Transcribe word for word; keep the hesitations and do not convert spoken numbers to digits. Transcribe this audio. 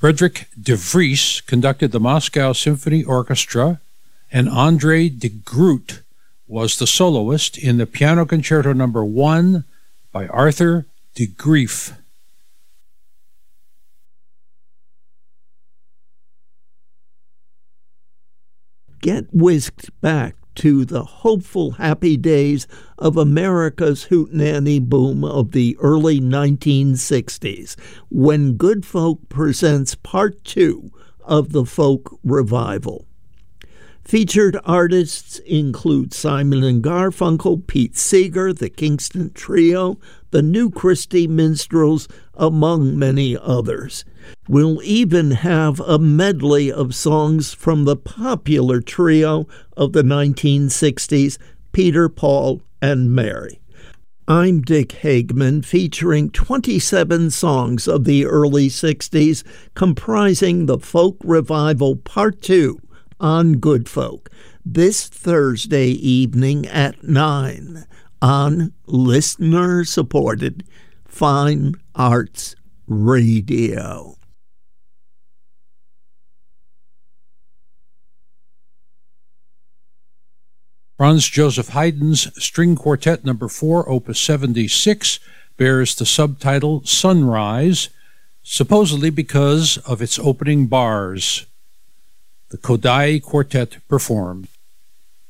Frederick de Vries conducted the Moscow Symphony Orchestra, and André de Groot was the soloist in the Piano Concerto Number One by Arthur de Grief. Get whisked back to the hopeful, happy days of America's hootenanny boom of the early nineteen sixties, when Good Folk presents part two of the folk revival. Featured artists include Simon and Garfunkel, Pete Seeger, the Kingston Trio, the New Christie Minstrels, among many others. We'll even have a medley of songs from the popular trio of the nineteen sixties, Peter, Paul, and Mary. I'm Dick Hagman, featuring twenty-seven songs of the early sixties, comprising the Folk Revival Part two on Good Folk, this Thursday evening at nine on listener-supported Fine Arts Radio. Franz Joseph Haydn's String Quartet Number four, Opus seventy-six, bears the subtitle Sunrise, supposedly because of its opening bars. The Kodály Quartet performed.